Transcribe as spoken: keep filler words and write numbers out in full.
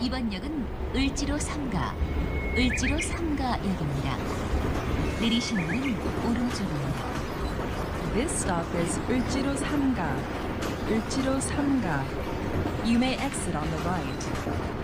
이번 역은 을지로 삼가, 을지로 삼가역입니다. 내리시는 문은 오른쪽입니다. This stop is Ulchiro Samga. Ulchiro Samga. You may exit on the right.